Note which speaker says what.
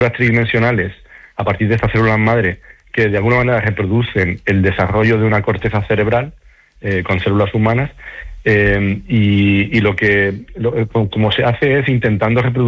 Speaker 1: tridimensionales a partir de estas células madre que de alguna manera reproducen el desarrollo de una corteza cerebral con células humanas, y como se hace es intentando reproducir